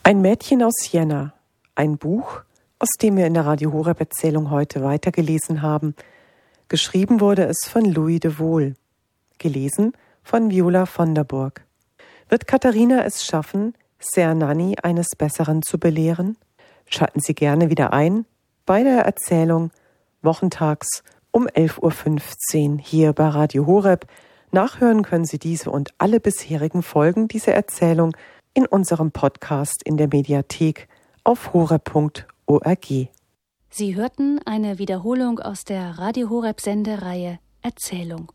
Ein Mädchen aus Jena, ein Buch, aus dem wir in der Radio Horeb Erzählung heute weitergelesen haben. Geschrieben wurde es von Louis de Wohl, gelesen von Viola von der Burg. Wird Katharina es schaffen, Sernani eines Besseren zu belehren? Schalten Sie gerne wieder ein bei der Erzählung wochentags um 11.15 Uhr hier bei Radio Horeb. Nachhören können Sie diese und alle bisherigen Folgen dieser Erzählung in unserem Podcast in der Mediathek auf horeb.org. Sie hörten eine Wiederholung aus der Radio Horeb Sendereihe Erzählung.